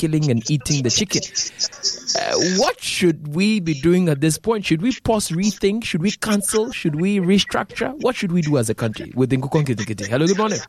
killing and eating the chicken. What should we be doing at this point? Should we pause, rethink? Should we cancel? Should we restructure? What should we do as a country with Nkukon Kiti? Hello, good morning.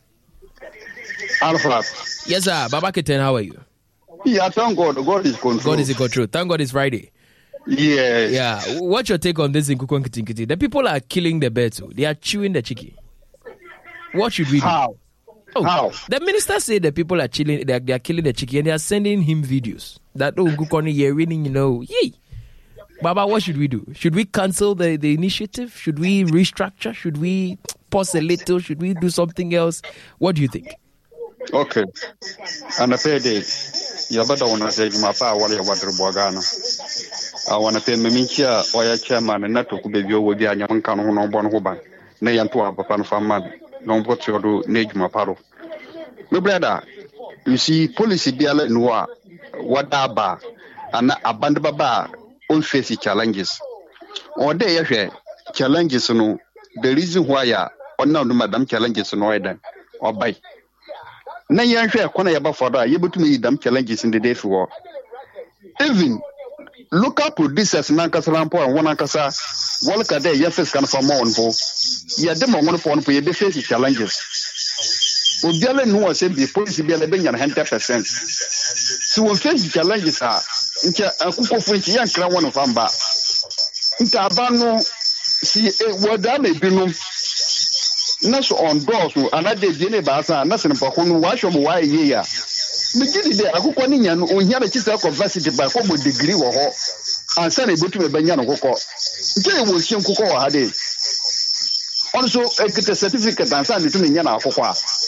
Alpha. Yes, sir. Baba Keten, how are you? Yeah, thank God. God is control. God is in control. Thank God it's Friday. Yes. Yeah. What's your take on this in Nkukon Kiti? The people are killing the birds. They are chewing the chicken. What should we do? How? How? The minister said that people are chilling. They are killing the chicken and they are sending him videos. That Nkukon you're winning, Yay. Baba, what should we do? Should we cancel the initiative? Should we restructure? Should we pause a little? Should we do something else? What do you think? Okay. And I pay day. You better want to say my power while you're water Bogano. I want to pay Mimicha or your chairman and not to be your would be a young can on one hoban. Nay and to a papa farmer. Don't put your do need my paro. My brother, you see, policy biala noir, what aba, and a band baba, all face challenges. Or they challenges, no, the reason why or now the madam challenges no either, or by. Na yan hwe akona yaba for that yebutumi dam challenges in the day for even local producers na kasalampo and one kasa walka there yes can for more on po ya dem on po ye be face challenges obiale no say be police biale be nyan 100% so we face challenges nka akukọ funchi yan kra one of amba nka abano si woda na binum Nas on doors, another dinner basa, nothing for whom wash of why year. Migidi de Akukonian, on here a chief university by formal degree or and send a book to a Banyano Coco. Jay will see Coco had it. Also, I get a certificate and send it to me Yana Coco.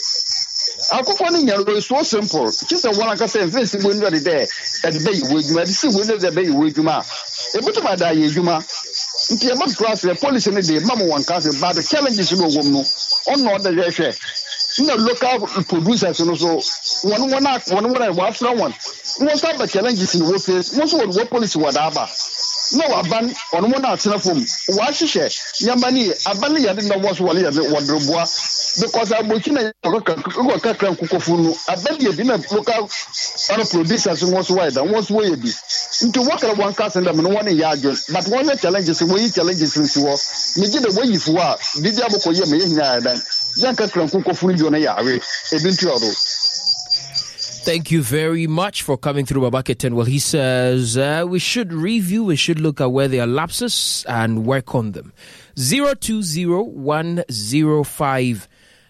Akukonian was so simple. Just a one I can say, facing window the day, and bay with medicine window the bay with Juma. A bit of my day, Juma. Nti e must class the police in the day, Mama one class, but the challenges no woman on not the share. No local producers and also one was one. Most of the challenges in the workplace, most of what police were daba. No, a ban on one out of them. Wash share. Yamani, a banny, I didn't know what's one year, what because I'm working a Kukofunu, a belly didn't look out other producers and what's wide and what's way be. Into work at one class and one in yard, but one of the challenges, we challenges in war. Me did the way you were, did Yaboko Yama, then Yanka Kukofunu, Yare, a bit. Thank you very much for coming through, Babaketen. Well, he says we should review, we should look at where there are lapses and work on them. 020-105-1055.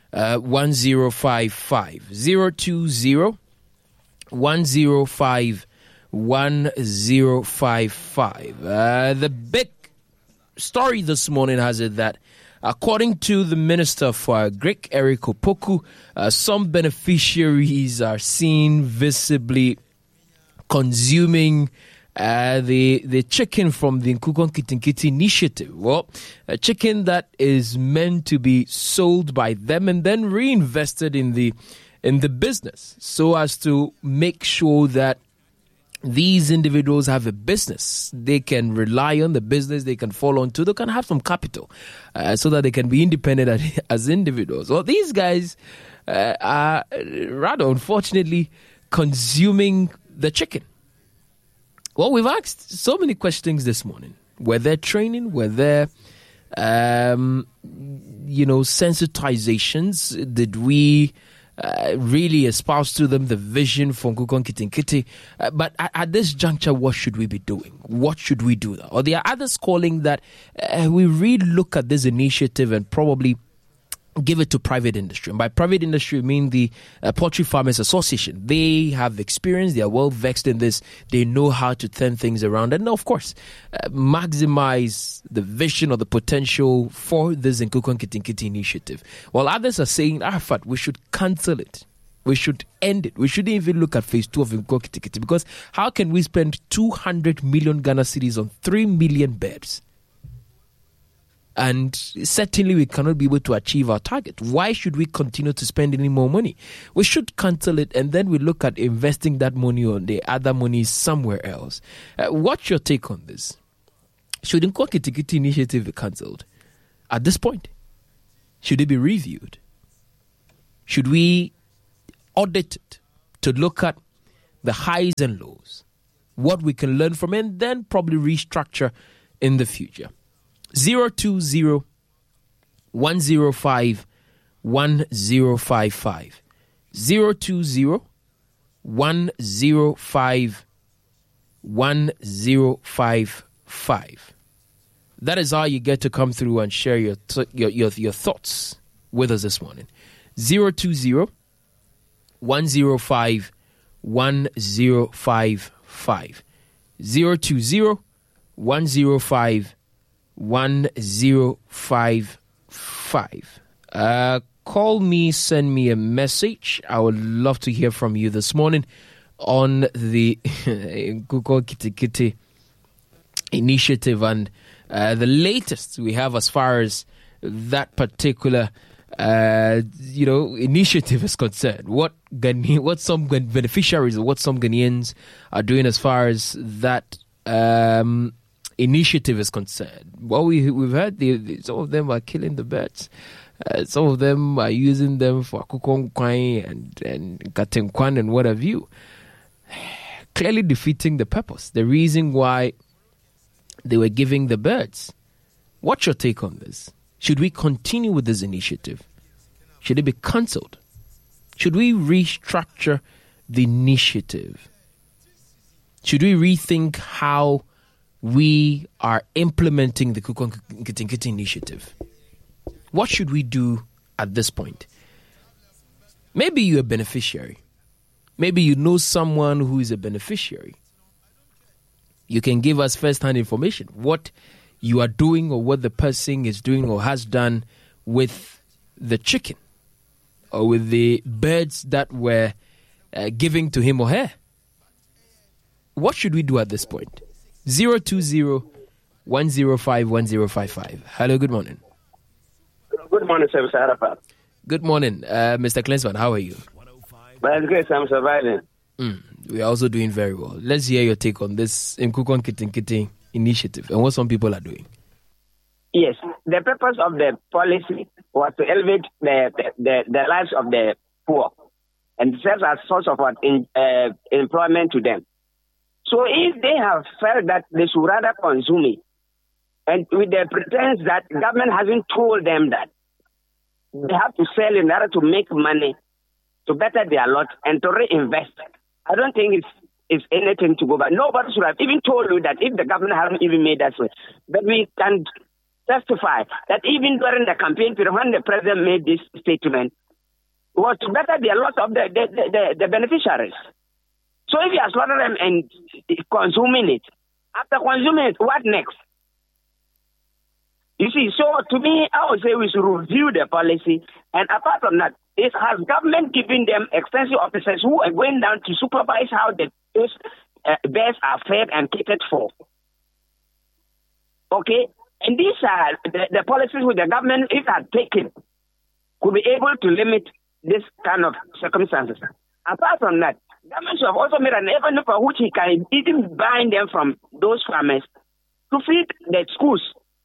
020-105-1055. The big story this morning has it that according to the Minister for Agric, Eric Opoku, some beneficiaries are seen visibly consuming the chicken from the Nkukon Kitinkiti initiative. Well, a chicken that is meant to be sold by them and then reinvested in the business so as to make sure that these individuals have a business. They can rely on the business, they can fall onto, they can have some capital so that they can be independent as individuals. Well, these guys are rather unfortunately consuming the chicken. Well, we've asked so many questions this morning. Were there training? Were there, sensitizations? Did we really espouse to them the vision for Nkukon Kitinkiti? But at this juncture, what should we be doing? What should we do? Or there are others calling that we really look at this initiative and probably give it to private industry. And by private industry, I mean the Poultry Farmers Association. They have experience. They are well vexed in this. They know how to turn things around. And of course, maximize the vision or the potential for this Nkukon Kitinkiti initiative. While others are saying, Arafat, we should cancel it. We should end it. We shouldn't even look at phase 2 of Nkukon Kitinkiti, because how can we spend 200 million Ghana cedis on 3 million birds? And certainly we cannot be able to achieve our target. Why should we continue to spend any more money? We should cancel it and then we look at investing that money or the other money somewhere else. What's your take on this? Should Nkukon Kitinkiti initiative be cancelled? At this point, should it be reviewed? Should we audit it to look at the highs and lows, what we can learn from it, and then probably restructure in the future. 020 105 1055. 020 105 1055. That is how you get to come through and share your thoughts with us this morning. 020 105 1055. 020 105 1055. Call me, send me a message. I would love to hear from you this morning on the Google Kitty Kitty initiative and the latest we have as far as that particular initiative is concerned. What some beneficiaries or what some Ghanaians are doing as far as that initiative is concerned. Well, we've heard some of them are killing the birds. Some of them are using them for kukongkwai and katenkwan and what have you. Clearly defeating the purpose, the reason why they were giving the birds. What's your take on this? Should we continue with this initiative? Should it be cancelled? Should we restructure the initiative? Should we rethink how we are implementing the Kukon Kitingiti initiative? What should we do at this point? Maybe you're a beneficiary. Maybe you know someone who is a beneficiary. You can give us first-hand information, what you are doing or what the person is doing or has done with the chicken or with the birds that were giving to him or her. What should we do at this point? 020 105 1055. Hello, good morning. Good morning, sir, Mr. Arafat. Good morning, Mr. Klinsman. How are you? By the grace, I'm surviving. We are also doing very well. Let's hear your take on this Nkukon Kitingiti initiative and what some people are doing. Yes, the purpose of the policy was to elevate the lives of the poor and serve as source of employment to them. So if they have felt that they should rather consume it, and with the pretense that government hasn't told them that they have to sell in order to make money, to better their lot, and to reinvest, I don't think it's anything to go back. Nobody should have even told you that if the government hasn't even made that way. But we can testify that even during the campaign period, when the president made this statement, it was to better the lot of the beneficiaries. So if you are slaughtering them and consuming it, after consuming it, what next? You see, so to me, I would say we should review the policy. And apart from that, it has government given them extensive officers who are going down to supervise how those bears are fed and catered for. Okay? And these are the policies which the government, if had taken, could be able to limit this kind of circumstances. Apart from that, government should have also made an avenue for which he can even buy them from those farmers to feed the schools.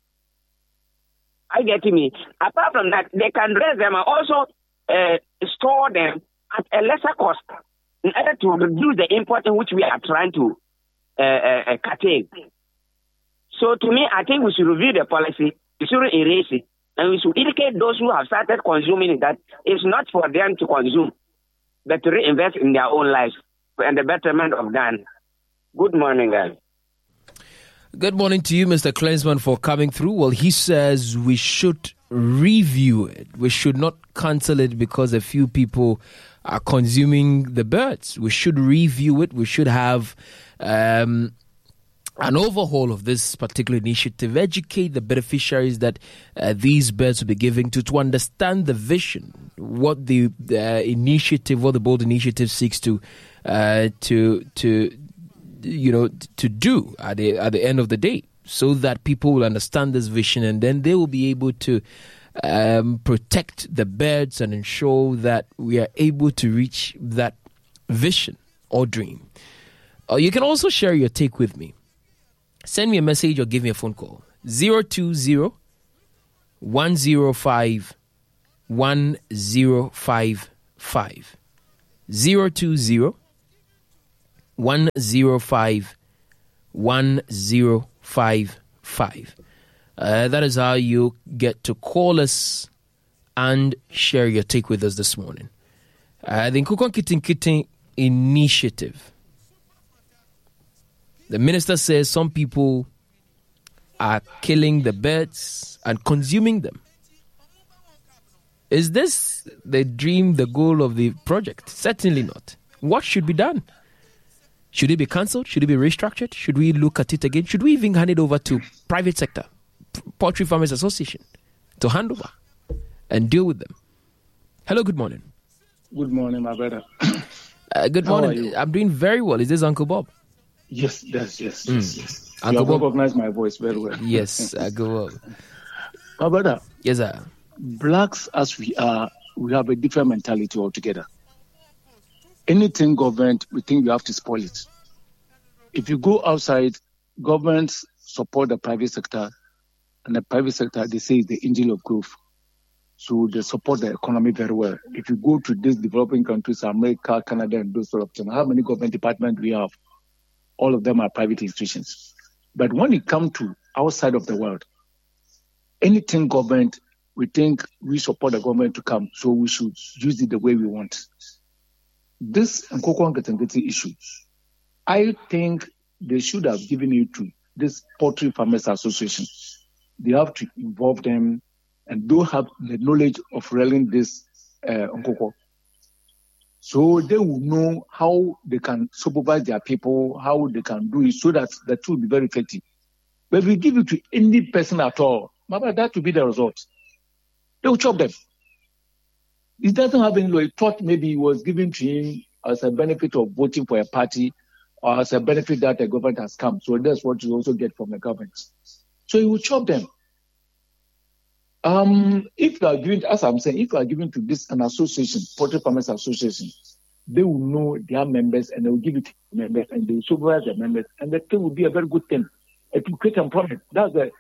I get me. Apart from that, they can raise them and also store them at a lesser cost in order to reduce the import in which we are trying to curtail. So to me, I think we should review the policy, we should erase it, and we should indicate those who have started consuming it that it's not for them to consume, but to reinvest in their own lives and the betterment of Dan. Good morning, guys. Good morning to you, Mr. Klinsman, for coming through. Well, he says we should review it. We should not cancel it because a few people are consuming the birds. We should review it. We should have an overhaul of this particular initiative, educate the beneficiaries that these birds will be giving to understand the vision, what the initiative, what the bold initiative seeks to do at the end of the day, so that people will understand this vision and then they will be able to protect the birds and ensure that we are able to reach that vision or dream. You can also share your take with me. Send me a message or give me a phone call. 020 105 1055. 020 105 1055. That is how you get to call us and share your take with us this morning. The Nkukwan Kitin initiative. The minister says some people are killing the birds and consuming them. Is this the dream, the goal of the project? Certainly not. What should be done? Should it be cancelled? Should it be restructured? Should we look at it again? Should we even hand it over to private sector, Poultry Farmers Association, to hand over and deal with them? Hello, good morning. Good morning, my brother. Good morning. I'm doing very well. Is this Uncle Bob? Yes. Uncle Bob, Bob, recognize my voice very well. Yes, Uncle Bob. My brother. Yes, sir. Blacks, as we are, we have a different mentality altogether. Anything government, we think we have to spoil it. If you go outside, governments support the private sector, and the private sector, they say, is the engine of growth. So they support the economy very well. If you go to these developing countries, America, Canada, and those sort of things, how many government departments we have? All of them are private institutions. But when it comes to outside of the world, anything government, we think we support the government to come, so we should use it the way we want. This Nkukwan Kitin issue, I think they should have given it to this Poultry Farmers Association. They have to involve them, and they have the knowledge of running this Nkukwan. So they will know how they can supervise their people, how they can do it, so that the tool will be very effective. But if we give it to any person at all, that will be the result. They will chop them. It doesn't have any law. He thought maybe it was given to him as a benefit of voting for a party or as a benefit that the government has come. So that's what you also get from the government. So he will chop them. If you are giving, as I'm saying, if you are giving to this an association, Poultry Farmers Association, they will know their members and they will give it to members and they will supervise their members, and the thing will be a very good thing. It will create employment. That's the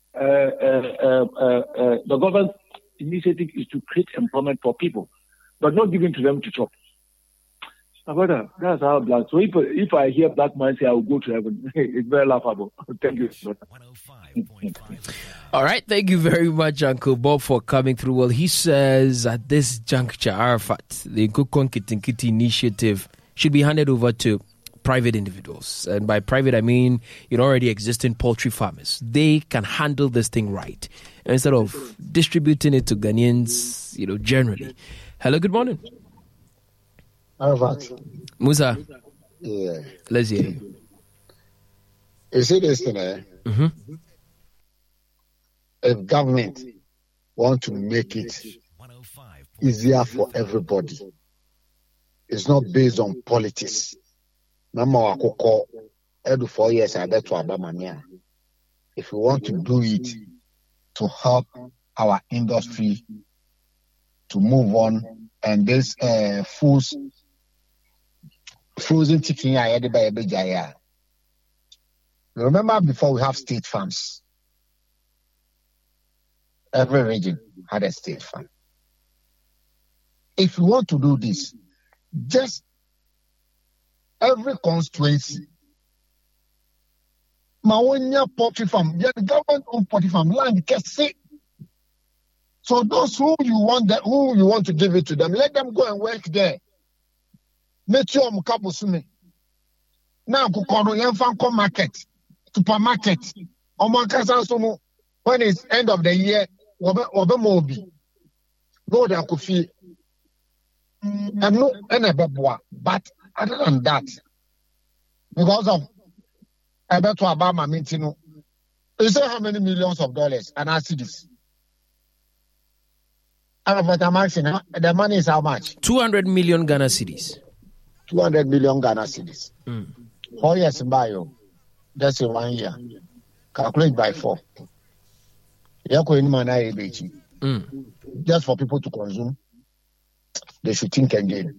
government initiative is to create employment for people, but not giving to them to chop. Brother, that's how black. So if I hear black man say I will go to heaven, it's very laughable. Thank you. All right, thank you very much, Uncle Bob, for coming through. Well, he says at this juncture, Arafat, the Nkukwan Kitin initiative should be handed over to private individuals. And by private, I mean already existing poultry farmers. They can handle this thing right instead of distributing it to Ghanaians, generally. Hello, good morning. Arafat. Musa. Yeah. Let's hear you. You see this thing, eh? Mm-hmm. If government want to make it easier for everybody, it's not based on politics. Mama wakoko every 4 years I bet to Abamania. If we want to do it to help our industry to move on, and this frozen chicken I had by a big jaya. Remember before we have state farms. Every region had a state farm. If you want to do this, just every constituency, Mawonia poultry farm, the government owned poultry farm, land can see. So those who you want to give it to them, let them go and work there. Make your mukabusumi. Now kukoro yanfanko market, supermarket. Omakasa somo when it's end of the year, obe mobi. No da kufi. And no enebeboa. But other than that, because of Alberto Obama meeting, you say how many millions of dollars? And I see this. The money is how much? 200 million Ghana cedis. 200 million Ghana cedis. 4 years in bio. That's in 1 year. Calculate by 4. Just for people to consume. They should think again.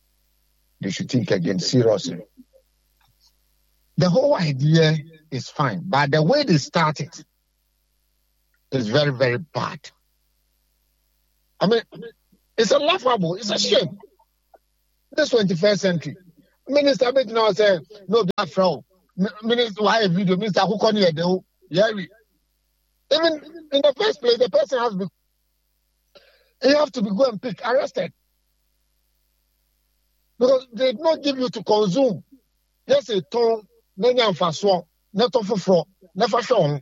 Seriously. The whole idea is fine, but the way they started is very, very bad. I mean, it's a laughable, it's a shame. This 21st century, Minister, but now say no black from. Minister, why video? Minister, who can you do? Yeah, even in the first place, the person has been. You have to be go and pick arrested because they did not give you to consume. Yes, a ton, then you fast one, not of fraud, never shown.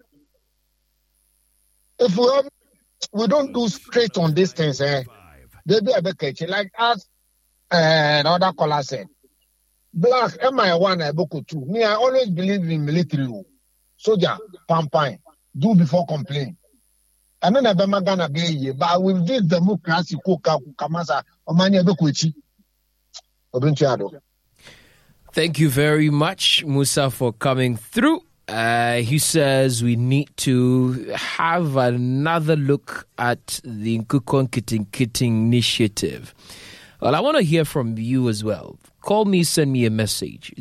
If we don't do straight on these things, they be a bit like us. Another caller said, "Black, am I one? I book two. Me, I always believe in military rule. Soldier, pampan, do before complain. And then I'm gonna be here, but with this democracy, Kamasa, Omania Bekuchi, Obintiado." Thank you very much, Musa, for coming through. He says we need to have another look at the Nkukon Kiting initiative. Well, I want to hear from you as well. Call me, send me a message.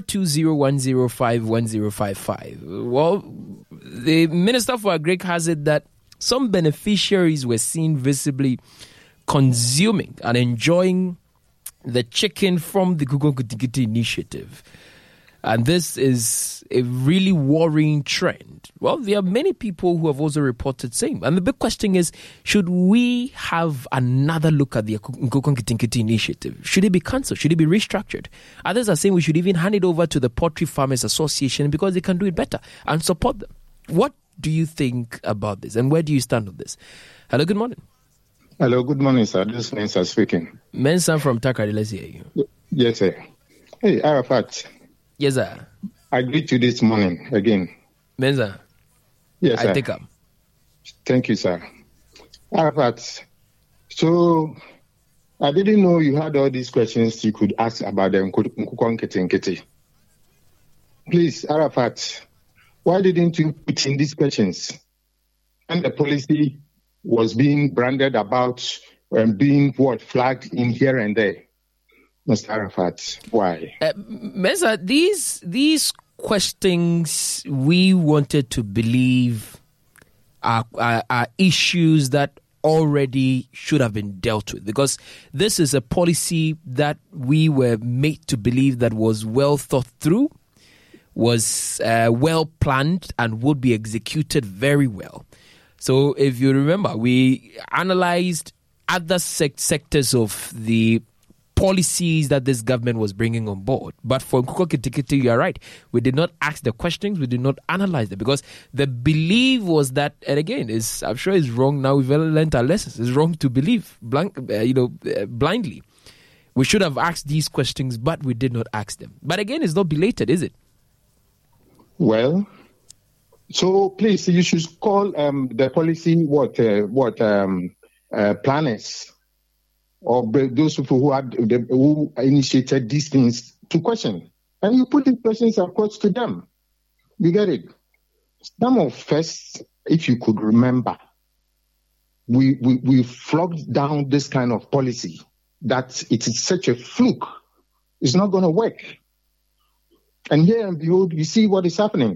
020-105-1055. Well, the Minister for Agric has it that some beneficiaries were seen visibly consuming and enjoying the chicken from the Nkukon Kiting initiative. And this is a really worrying trend. Well, there are many people who have also reported same. And the big question is, should we have another look at the Nkukon Kiting initiative? Should it be cancelled? Should it be restructured? Others are saying we should even hand it over to the Poultry Farmers Association because they can do it better and support them. What do you think about this? And where do you stand on this? Hello, good morning. Hello, good morning, sir. This is Mensa speaking. Mensa from Takoradi, let's hear you. Yes, sir. Hey, Arafat. Yes, sir. I greet you this morning again. Mensa. Yes, sir. I take up. Thank you, sir. Arafat, so I didn't know you had all these questions you could ask about the Nkukon Kiting. Please, Arafat, why didn't you put in these questions? And the policy was being branded about and being flagged in here and there. Mr. Arafat, why? Mensa, these questions we wanted to believe are issues that already should have been dealt with, because this is a policy that we were made to believe that was well thought through, was well planned, and would be executed very well. So if you remember, we analyzed other sectors of the policies that this government was bringing on board. But for Nkukon Kiting, you are right. We did not ask the questions. We did not analyze them because the belief was that, and again, I'm sure it's wrong now. We've learned our lessons. It's wrong to believe blindly. We should have asked these questions, but we did not ask them. But again, it's not belated, is it? Well, so please, you should call the policy planners, or those people who initiated these things to question. And you put the questions across to them. You get it? Some of us, if you could remember, we flogged down this kind of policy that it is such a fluke. It's not going to work. And here and behold, you see what is happening.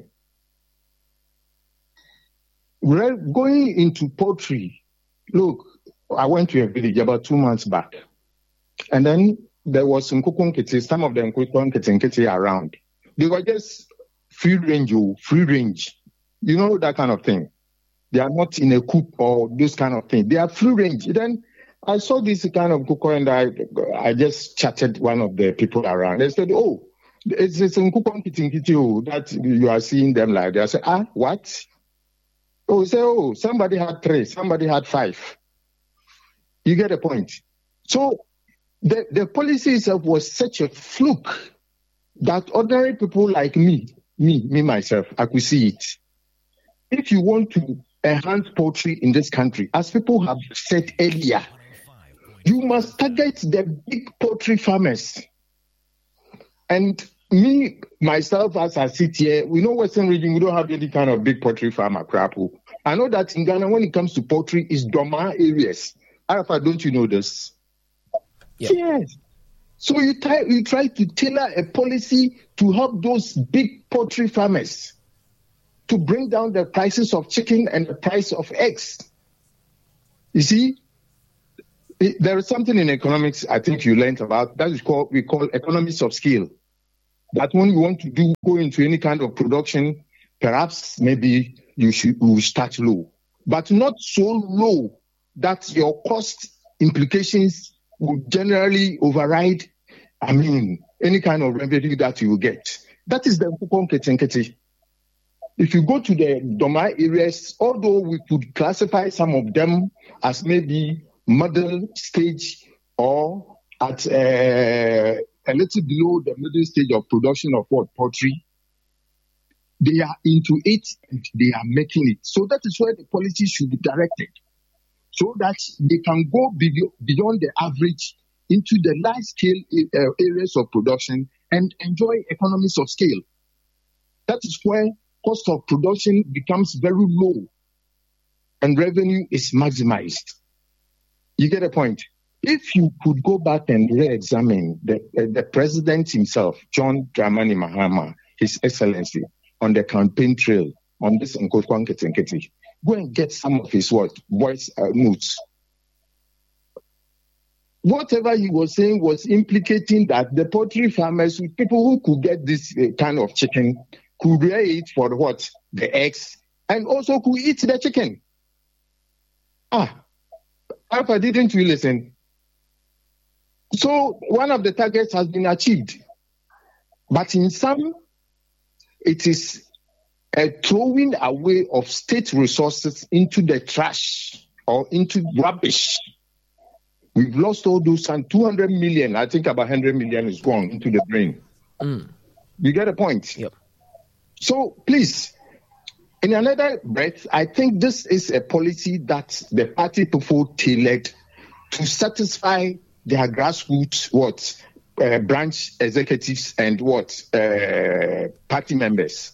We're going into poultry. Look, I went to a village about 2 months back. And then there was some Nkukon Kiting, some of them Nkukon Kiting around. They were just free range. You know, that kind of thing. They are not in a coop or this kind of thing. They are free range. Then I saw this kind of Nkukon and I just chatted one of the people around. They said, oh, it's Nkukon Kiting that you are seeing them like that. I said, what? Oh, somebody had 3, somebody had 5. You get the point. So the policy itself was such a fluke that ordinary people like me myself, I could see it. If you want to enhance poultry in this country, as people have said earlier, you must target the big poultry farmers. And me, myself, as I sit here, we know Western region, we don't have any kind of big poultry farmer crap. I know that in Ghana, when it comes to poultry, it's Doma areas. Arafat, don't you know this? Yeah. Yes. So you try to tailor a policy to help those big poultry farmers to bring down the prices of chicken and the price of eggs. You see, there is something in economics I think you learned about that we call economics of scale. that when you want to go into any kind of production, perhaps maybe you will start low, but not so low that your cost implications will generally override, any kind of revenue that you will get. That is the Nkukon Ketenkete. If you go to the Doma areas, although we could classify some of them as maybe middle stage or at a little below the middle stage of production of poultry, they are into it and they are making it. So that is where the policy should be directed, so that they can go beyond the average into the large-scale areas of production and enjoy economies of scale. That is where cost of production becomes very low and revenue is maximized. You get a point? If you could go back and re-examine the president himself, John Dramani Mahama, His Excellency, on the campaign trail on this Nkukon Ketenkete, go and get some of his voice notes. Whatever he was saying was implicating that the poultry farmers, people who could get this kind of chicken, could rear it for what? The eggs, and also could eat the chicken. Alpha, didn't you listen? So one of the targets has been achieved. But in some, it is a throwing away of state resources into the trash or into rubbish. We've lost all those, and 200 million, I think about 100 million is gone into the drain. You get a point? Yep. So please, in another breath, I think this is a policy that the party people tailored to satisfy their grassroots branch executives and party members.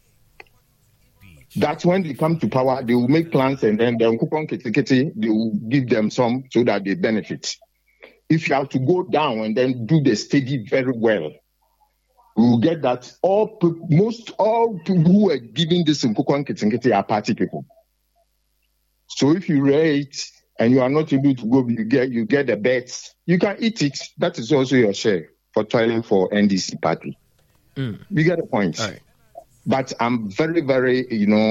That's when they come to power, they will make plans, and then the Nkukon Ketenkete, they will give them some so that they benefit. If you have to go down and then do the study very well, we will get that all people who are giving this Nkukon Ketenkete are party people. So if you rate and you are not able to go, you get the bets, you can eat it. That is also your share for toiling for NDC party. You get the point. All right. But I'm very, very,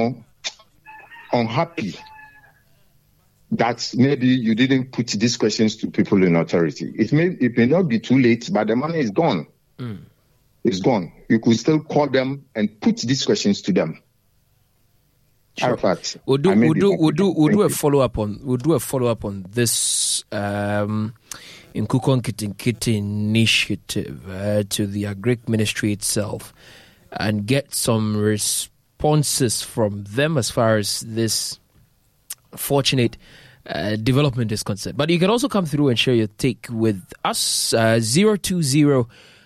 unhappy that maybe you didn't put these questions to people in authority. It may not be too late, but the money is gone. It's gone. You could still call them and put these questions to them. Sure. We'll do a follow up on this Nkukon Ketenkete initiative to the Agric Ministry itself, and get some responses from them as far as this fortunate development is concerned. But you can also come through and share your take with us. 020-105-1055.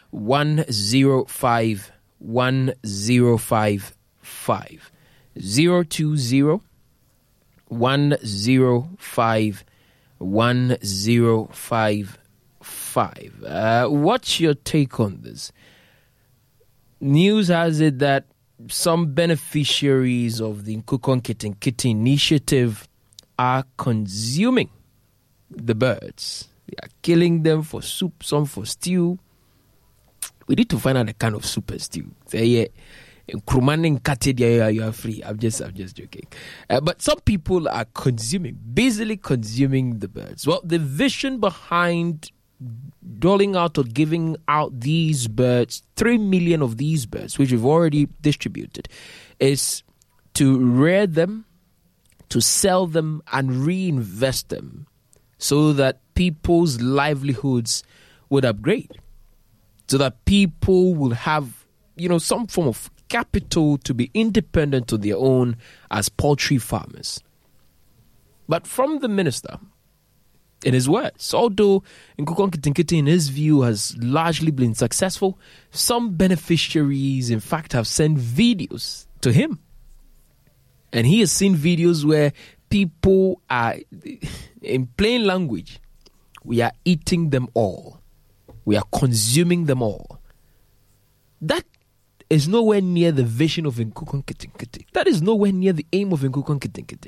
020-105-1055. What's your take on this? News has it that some beneficiaries of the Nkukon Ketenkete initiative are consuming the birds. They are killing them for soup, some for stew. We need to find out the kind of soup and stew. Say, you are free. I'm just joking. But some people are busily consuming the birds. Well, the vision behind doling out or giving out these birds, 3 million of these birds, which we've already distributed, is to rear them, to sell them, and reinvest them so that people's livelihoods would upgrade, so that people will have, some form of capital to be independent of their own as poultry farmers. But from the minister, in his words, although Nkukon Ketenkete, in his view, has largely been successful, some beneficiaries, in fact, have sent videos to him. And he has seen videos where people are, in plain language, we are eating them all. We are consuming them all. That is nowhere near the vision of Nkukon Ketenkete. That is nowhere near the aim of Nkukon Ketenkete.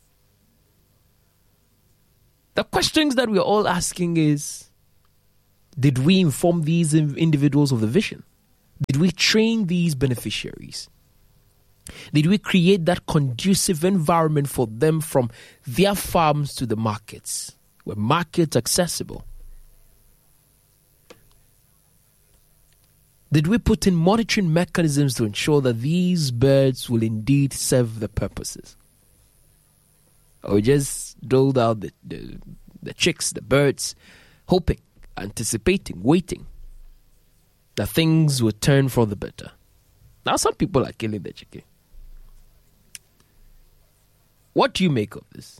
The questions that we're all asking is, Did we inform these individuals of the vision? Did we train these beneficiaries? Did we create that conducive environment for them from their farms to the markets? Were markets accessible? Did we put in monitoring mechanisms to ensure that these birds will indeed serve the purposes? Or we just doled out the chicks, the birds, hoping, anticipating, waiting that things would turn for the better? Now some people are killing the chicken. What do you make of this?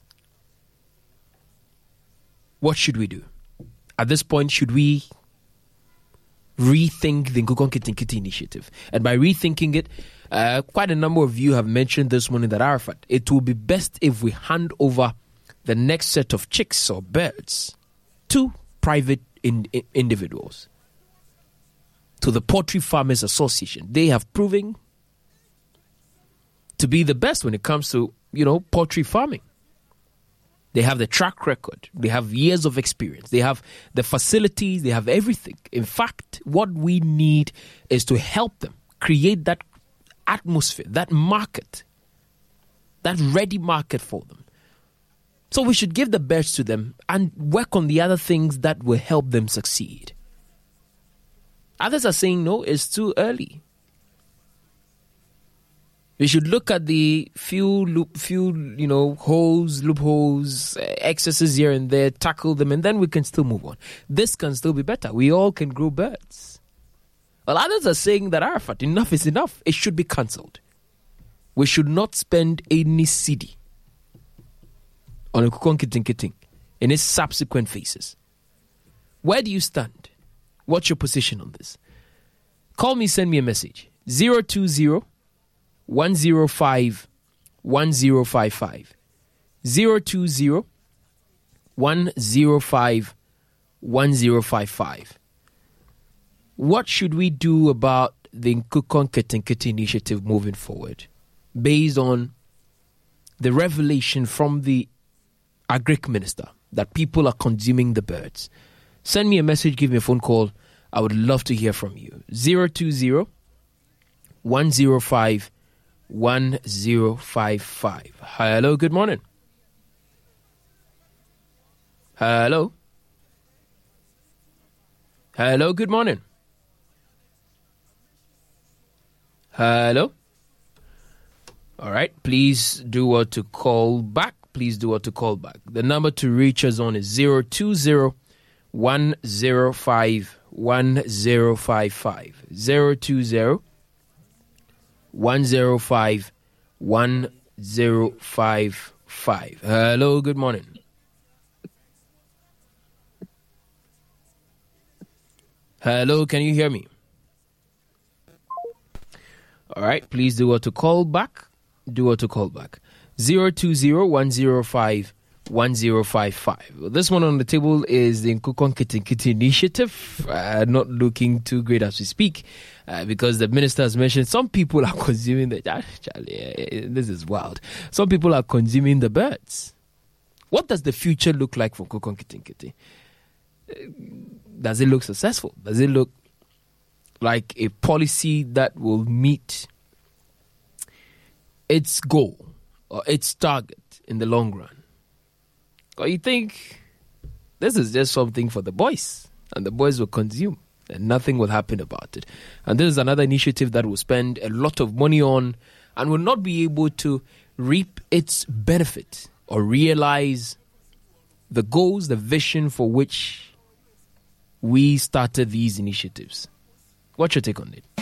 What should we do? At this point, should we rethink the Nkukon Kitinkiti initiative? And by rethinking it, quite a number of you have mentioned this morning that Arafat, it will be best if we hand over the next set of chicks or birds to private individuals, to the Poultry Farmers Association. They have proven to be the best when it comes to, poultry farming. They have the track record. They have years of experience. They have the facilities. They have everything. In fact, what we need is to help them create that atmosphere, that market, that ready market for them. So we should give the best to them and work on the other things that will help them succeed. Others are saying, no, it's too early. We should look at the few loopholes, excesses here and there, tackle them, and then we can still move on. This can still be better. We all can grow birds. Well, others are saying that Arafat, enough is enough. It should be cancelled. We should not spend any cedi on Nkukon Kitinkiti in its subsequent phases. Where do you stand? What's your position on this? Call me, send me a message. 020 105 1055. 020 105 1055. What should we do about the Nkukon Kitinkiti initiative moving forward based on the revelation from the Agric Minister that people are consuming the birds? Send me a message, give me a phone call. I would love to hear from you. 020 105 1055. Hello, good morning. Hello. Hello, good morning. Hello. All right, please do what to call back. The number to reach us on is 020 105 1055. 020 105 1055. Hello, good morning. Hello, can you hear me? All right, please do what to call back. 020 105 1055. This one on the table is the Nkukon Kitinkiti initiative. Not looking too great as we speak, because the minister has mentioned some people are consuming this is wild. Some people are consuming the birds. What does the future look like for Nkukon Kitinkiti? Does it look successful? Does it look like a policy that will meet its goal or its target in the long run? Or you think this is just something for the boys and the boys will consume and nothing will happen about it? And this is another initiative that will spend a lot of money on and will not be able to reap its benefit or realize the goals, the vision for which we started these initiatives. What's your take on it?